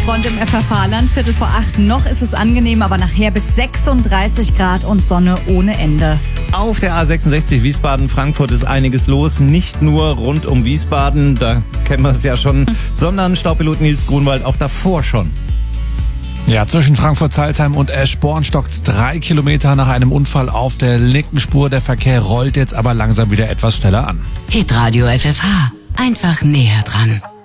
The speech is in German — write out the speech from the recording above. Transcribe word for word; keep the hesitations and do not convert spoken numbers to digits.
Front im F F H-Land. Viertel vor acht. Noch ist es angenehm, aber nachher bis sechsunddreißig Grad und Sonne ohne Ende. Auf der A sechsundsechzig Wiesbaden-Frankfurt ist einiges los. Nicht nur rund um Wiesbaden, da kennen wir es ja schon, hm. sondern Staubpilot Nils Grunwald auch davor schon. Ja, zwischen Frankfurt-Salzheim und Eschborn stockt's drei Kilometer nach einem Unfall auf der linken Spur. Der Verkehr rollt jetzt aber langsam wieder etwas schneller an. Hitradio F F H. Einfach näher dran.